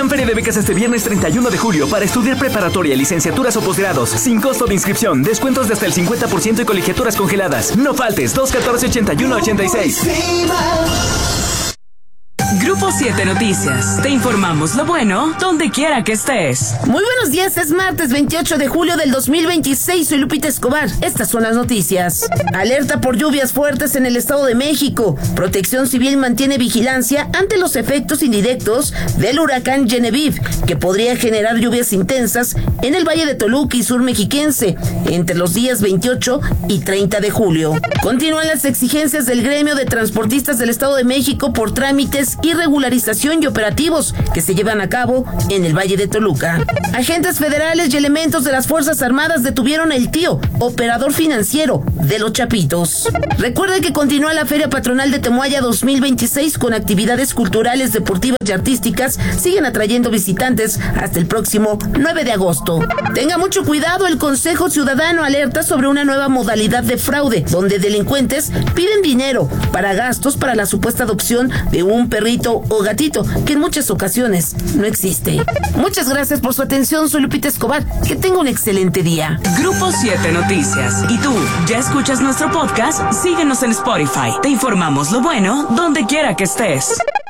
Gran Feria de Becas este viernes 31 de julio para estudiar preparatoria, licenciaturas o posgrados, sin costo de inscripción, descuentos de hasta el 50% y colegiaturas congeladas. No faltes, 214-8186. Grupo 7 Noticias. Te informamos lo bueno donde quiera que estés. Muy buenos días, es martes 28 de julio del 2026. Soy Lupita Escobar. Estas son las noticias. Alerta por lluvias fuertes en el Estado de México. Protección Civil mantiene vigilancia ante los efectos indirectos del huracán Genevieve, que podría generar lluvias intensas en el Valle de Toluca y sur mexiquense entre los días 28 y 30 de julio. Continúan las exigencias del gremio de transportistas del Estado de México por trámites y regularización y operativos que se llevan a cabo en el Valle de Toluca. Agentes federales y elementos de las Fuerzas Armadas detuvieron al tío, operador financiero de Los Chapitos. Recuerden que continúa la Feria Patronal de Temoaya 2026 con actividades culturales, deportivas y artísticas. Siguen atrayendo visitantes hasta el próximo 9 de agosto. Tenga mucho cuidado, el Consejo Ciudadano alerta sobre una nueva modalidad de fraude, donde delincuentes piden dinero para gastos para la supuesta adopción de un perrito o gatito, que en muchas ocasiones no existe. Muchas gracias por su atención, soy Lupita Escobar. Que tenga un excelente día. Grupo 7 Noticias. ¿Y tú, ya escuchas nuestro podcast? Síguenos en Spotify. Te informamos lo bueno donde quiera que estés.